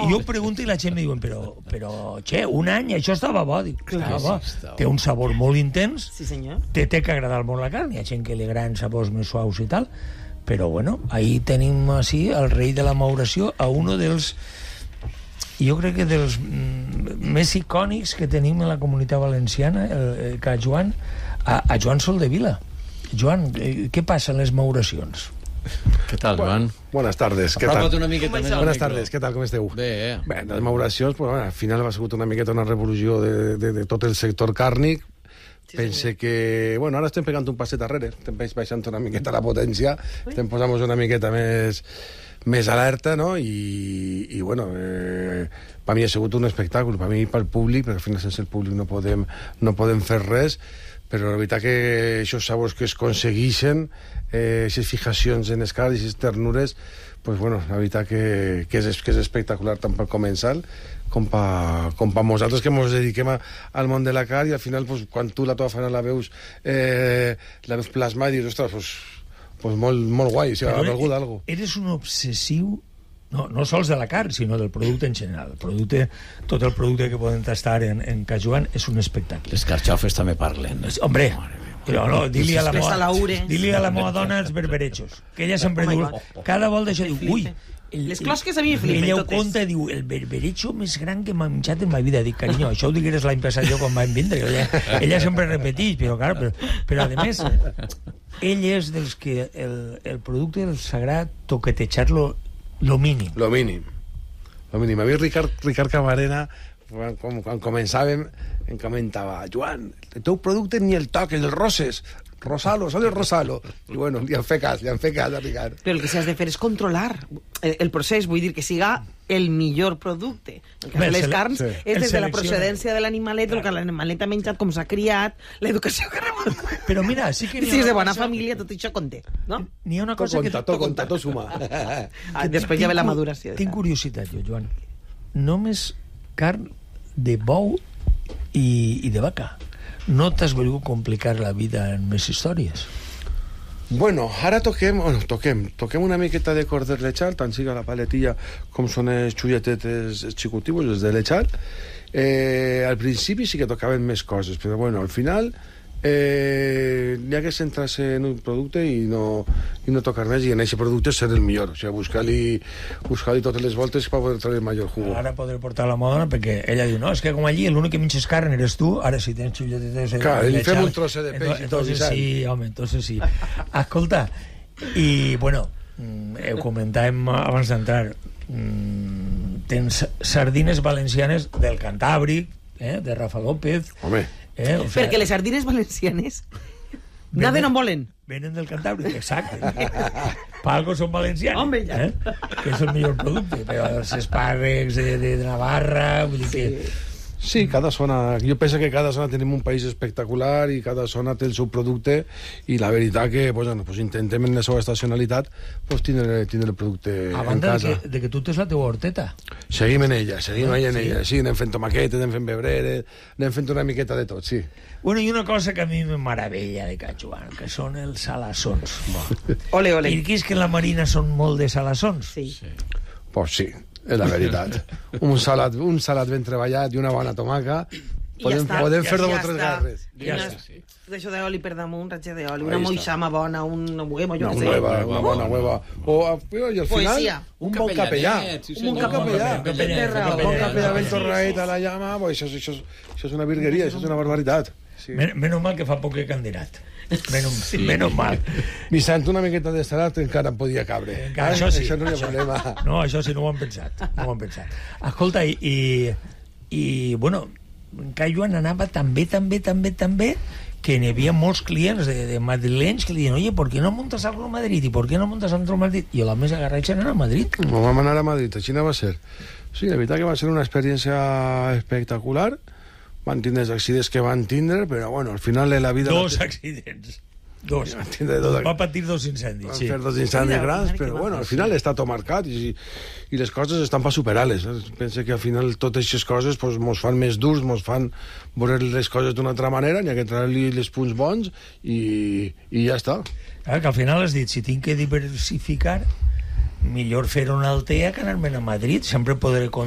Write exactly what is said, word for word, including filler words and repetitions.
jo pregunto i la gent me diuen, però, però, che, un any, això estava bo. Dic, estava bo. Té un sabor molt intens, Sí, senyor. té, té que agradar molt la carn, hi ha gent que li agraden sabors més suaus i tal, però bueno, ahí tenim així el rei de la mauració, a uno dels, jo crec que dels mm, més icònics que tenim en la comunitat valenciana, el, el, que a Joan, a, a Joan Soldevila. Joan, eh, què passa en les mauracions? Què tal, Joan? Buenas tardes, què Apropa't tal? una miqueta més al Buenas micro. tardes, què tal, com esteu? Bé, eh? Bé, les mauracions, pues, bueno, al final ha sigut una miqueta una revolució de, de, de tot el sector càrnic. Sí, Pense que, bueno, ara estem pegant un passet darrere, estem baixant una miqueta la potència, estem posant una miqueta més, més alerta, no? I, i bueno, eh, per mi ha sigut un espectacle, per mi i pel públic, perquè al final sense el públic no podem, no podem fer res, però la veritat que aquests sabors que es aconsegueixen, eh, aquestes fijacions en les cares i aquestes ternures, pues bueno, la veritat que, que, és, que és espectacular tant per comensal com per, com per nosaltres que ens dediquem a, al món de la carn, i al final pues, quan tu la teva feina la veus eh, la veus plasmada i dius, ostres, pues, pues molt, molt guai, o sigui, ha valgut algo. Eres un obsessiu no, no sols de la carn, sinó del producte en general. El producte, tot el producte que podem tastar en, en Cajuan és un espectacle. Les carxofes també parlen. Hombre, però no, di-li a la Les moa, alaures. di-li a la moa dona els berberechos, que ella sempre Oh my diu, God. cada volta això diu, ui, Les closques a mi me flipen ella ho totes. conta i diu, el berberecho més gran que m'ha menjat en ma vida. Dic, carinyo, això ho digueres l'any passat jo quan vam vindre. Ella, ella sempre repeteix, però, clar, però, però a més, ell és dels que el, el producte del sagrat toquetejar-lo lo mínim. Lo mínim. Lo mínim. A mi Ricard, Ricard Camarena, quan, quan, quan començàvem, em comentava, Joan, el teu producte ni el toc, el roses, Rosalo, sale Rosalo. I bueno, li han fet cas, li han fet cas a Ricard. Però el que s'has de fer és controlar el, el procés, vull dir que siga el millor producte. En cas Bé, de les sele- carns, sí. és El des de la selecciona. procedència de l'animalet, el que l'animalet ha menjat, com s'ha criat, l'educació que rebut. Però mira, sí que n'hi ha Si és de una bona cosa- família, tot això conté, no? N'hi ha una Tot cosa que... compta, tot compta, tot suma. Ah, després ja ve la maduració. Tinc curiositat, jo, Joan. Només carn de bou i, i de vaca. No t'has volgut complicar la vida en més històries? Bueno, ara toquem, bueno, toquem, toquem una miqueta de corder lechal, tant siga la paletilla com són els xulletetes xicotius, els de lechal. Eh, al principi sí que tocaven més coses, però bueno, al final eh, n'hi ha que centrar-se en un producte i no, i no tocar més, i en aquest producte ser el millor, o sigui, buscar-li buscar totes les voltes per poder treure el major jugo. Ara podré portar la modona perquè ella diu, no, és que com allí l'únic que menges carn eres tu, ara si tens xulletetes... Clar, li fem lechal, un trosset de peix i tot, entonces Vicent. sí, home, entonces sí. Escolta, i bueno, mm, ho comentàvem abans d'entrar, mm, tens sardines valencianes del Cantàbric, eh, de Rafa López... Home, Eh, o sea, Perquè les sardines valencianes nada no volen. Venen del Cantàbric, exacte. Per algo són valencians. Home, ja. Eh? Que és el millor producte. Però els espàrrecs de, de Navarra... Vull dir que... sí, cada zona, jo penso que cada zona tenim un país espectacular i cada zona té el seu producte, i la veritat que pues, bueno, pues intentem en la seva estacionalitat pues, tindre, tindre el producte A en banda de casa. que, de que tu tens la teua horteta. Seguim en ella, seguim Ah, en sí? ella. Sí, anem fent tomaquetes, anem fent bebreres, anem fent una miqueta de tot, sí. Bueno, i una cosa que a mi me meravella de Cajuan, que són els salassons. Ole, ole. I aquí és que en la Marina són molt de salassons. Sí. Pues sí, és la veritat. un, salat, un salat ben treballat i una bona tomaca, podem, està. podem Ja fer dos o està. tres garres. Ja Una- està, sí. D'això d'oli per damunt, ratxa d'oli, Ahí una està. moixama bona, un huevo, jo Una què sé. hueva, una bona hueva. O, i al final, Poesia. un bon capellà. Sí, Un bon senyor. capellà. Un capellà, Un un bon capellà. capellà ben Sí, torraet sí, a la llama, pues això, és- això, és- això és una virgueria, això és una barbaritat. Sí. Men menys mal que fa poc que he candidat. Menys, sí. menys mal. Vicent, una miqueta de salat encara em podia cabre. Encara, això sí. Això no hi ha problema. No, això sí, no ho han pensat. No ho han pensat. Escolta, i, i, i bueno, en Cajuan anava també, també, també, també, que n'hi havia molts clients de, de madrilenys que li diuen, oye, ¿por qué no montas algo a Madrid? ¿Y por qué no montas algo a Madrid? I la més agarratxa era a Madrid. No vam anar a Madrid, així no va ser. Sí, la veritat que va ser una experiència espectacular. Van tindre els accidents que van tindre, però bueno, al final de la vida... Dos accidents. Dos. Van tindre dos Va patir dos incendis, Van sí. fer dos incendis Mira, grans, mira que però maco. bueno, al final està tot marcat i, i les coses estan per superar-les. Eh? Pensa que al final totes aquestes coses pues, mos fan més durs, mos fan veure les coses d'una altra manera, n'hi ha que treure-li els punts bons i, i ja està. Clar, que al final has dit, si tinc que diversificar, millor fer una Altea que anar-me'n a Madrid. Sempre podré